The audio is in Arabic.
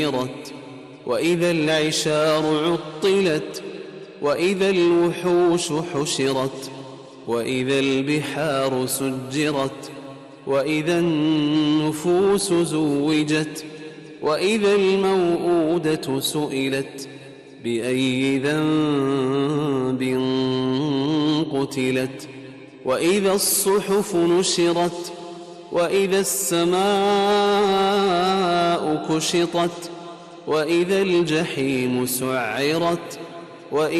وإذا العشار عطلت وإذا الوحوش حشرت وإذا البحار سجرت وإذا النفوس زوجت وإذا الموءودة سئلت بأي ذنب قتلت وإذا الصحف نشرت وإذا السماء كشطت وإذا الجحيم سعرت